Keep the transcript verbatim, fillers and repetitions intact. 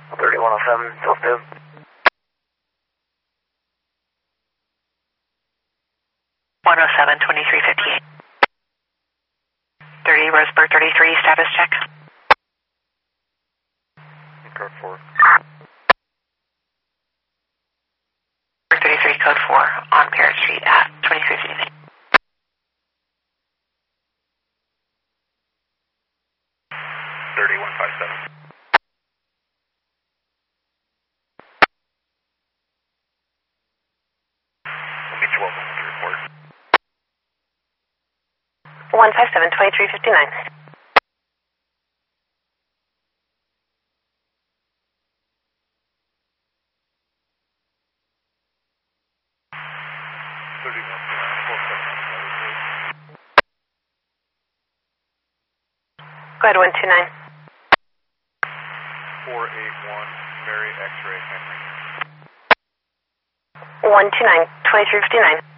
thirty-one oh seven, still two. one oh seven, twenty-three fifty-eight. thirty, Roseburg thirty-three, status check. Code four. thirty-three, code four, on Parrot Street at twenty-three fifty-eight. thirty-one fifty-seven. Let me twelve on the report. one five seven, twenty-three fifty-nine. Go ahead, one two nine. four eight one, Mary X-ray Henry. one two nine, twenty-three fifty-nine.